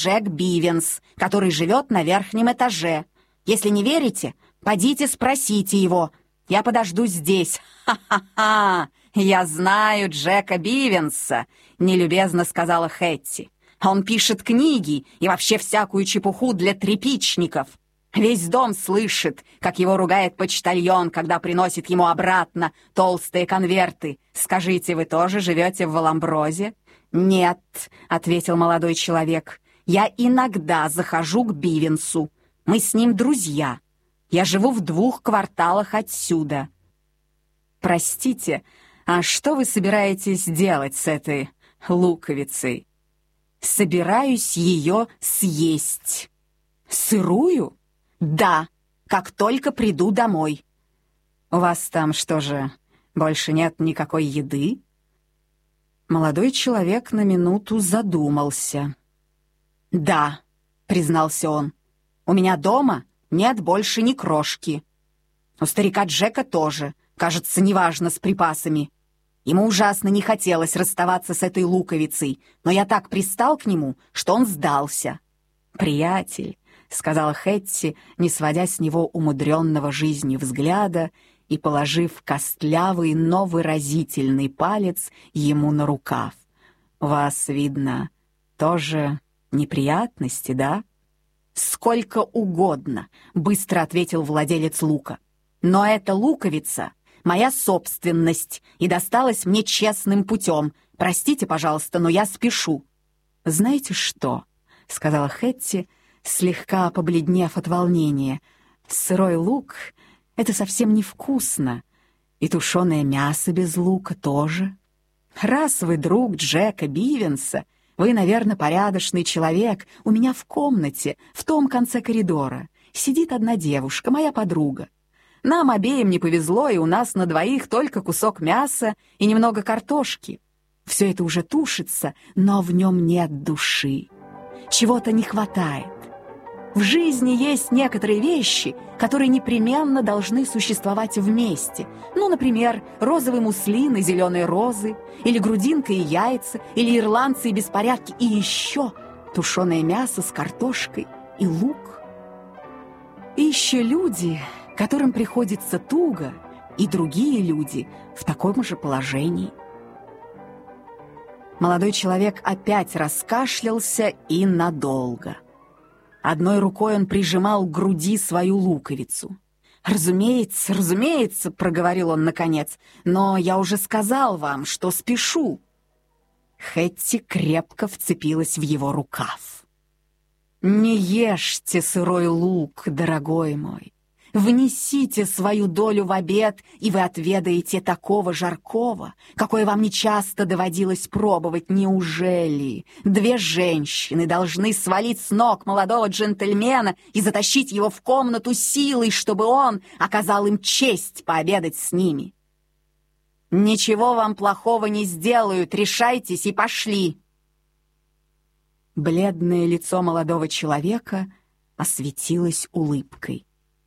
Джек Бивенс, который живет на верхнем этаже. Если не верите, подите спросите его. Я подожду здесь. Ха-ха-ха! Я знаю Джека Бивенса, нелюбезно сказала Хэтти. Он пишет книги и вообще всякую чепуху для тряпичников. Весь дом слышит, как его ругает почтальон, когда приносит ему обратно толстые конверты. Скажите, вы тоже живете в Валамброзе? «Нет», — ответил молодой человек, — «я иногда захожу к Бивенсу. Мы с ним друзья. Я живу в 2 кварталах отсюда». «Простите, а что вы собираетесь делать с этой луковицей?» «Собираюсь ее съесть». «Сырую?» «Да, как только приду домой». «У вас там что же, больше нет никакой еды?» Молодой человек на минуту задумался. «Да», — признался он, — «у меня дома нет больше ни крошки. У старика Джека тоже, кажется, неважно с припасами. Ему ужасно не хотелось расставаться с этой луковицей, но я так пристал к нему, что он сдался». «Приятель», — сказала Хэтти, не сводя с него умудренного жизнью взгляда и положив костлявый, но выразительный палец ему на рукав. «У вас, видно, тоже неприятности, да?» «Сколько угодно», — быстро ответил владелец лука. «Но эта луковица — моя собственность и досталась мне честным путем. Простите, пожалуйста, но я спешу». «Знаете что?» — сказала Хэтти, слегка побледнев от волнения. «Сырой лук — это совсем невкусно, и тушеное мясо без лука тоже. Раз вы друг Джека Бивенса, вы, наверное, порядочный человек. У меня в комнате, в том конце коридора, сидит одна девушка, моя подруга. Нам обеим не повезло, и у нас на двоих только кусок мяса и немного картошки. Все это уже тушится, но в нем нет души. Чего-то не хватает. В жизни есть некоторые вещи, которые непременно должны существовать вместе. Ну, например, розовый муслин и зеленые розы, или грудинка и яйца, или ирландцы и беспорядки, и еще тушеное мясо с картошкой и лук. И еще люди, которым приходится туго, и другие люди в таком же положении. Молодой человек опять раскашлялся и надолго. Одной рукой он прижимал к груди свою луковицу. «Разумеется, разумеется», — проговорил он наконец, — «но я уже сказал вам, что спешу». Хэтти крепко вцепилась в его рукав. «Не ешьте сырой лук, дорогой мой. Внесите свою долю в обед, и вы отведаете такого жаркого, какое вам нечасто доводилось пробовать. Неужели 2 женщины должны свалить с ног молодого джентльмена и затащить его в комнату силой, чтобы он оказал им честь пообедать с ними? Ничего вам плохого не сделают, решайтесь и пошли». Бледное лицо молодого человека осветилось улыбкой.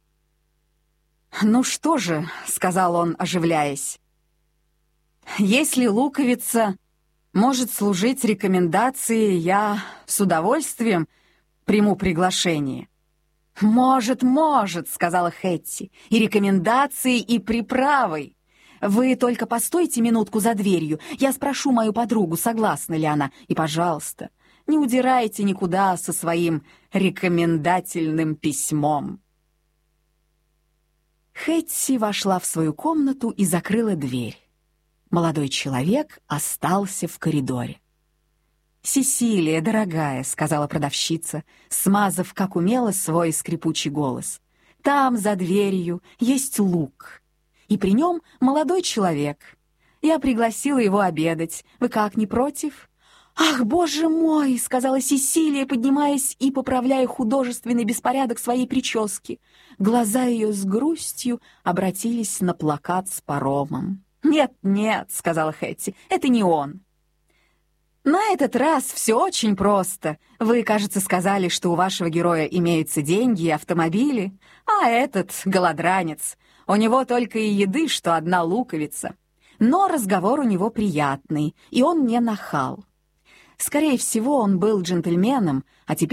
«Ну что же», — сказал он, оживляясь, — «если луковица может служить рекомендацией, я с удовольствием приму приглашение». «Может, может», — сказала Хэтти, — «и рекомендацией, и приправой. Вы только постойте минутку за дверью, я спрошу мою подругу, согласна ли она, и, пожалуйста, не удирайте никуда со своим рекомендательным письмом». Хэтти вошла в свою комнату и закрыла дверь. Молодой человек остался в коридоре. «Сесилия, дорогая», — сказала продавщица, смазав, как умела, свой скрипучий голос, — «там, за дверью, есть лук, и при нем молодой человек. Я пригласила его обедать. Вы как, не против?» «Ах, боже мой!» — сказала Сесилия, поднимаясь и поправляя художественный беспорядок своей прически. Глаза ее с грустью обратились на плакат с паромом. «Нет, нет», — сказала Хэтти, — «это не он». «На этот раз все очень просто. Вы, кажется, сказали, что у вашего героя имеются деньги и автомобили, а этот — голодранец. У него только и еды, что одна луковица. Но разговор у него приятный, и он не нахал. Скорее всего, он был джентльменом, а теперь